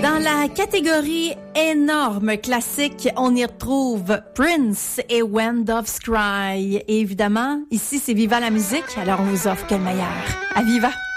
Dans la catégorie énorme classique, on y retrouve Prince et When Doves Cry. Et évidemment, ici, c'est Viva la musique, alors on vous offre quel meilleur. À Viva!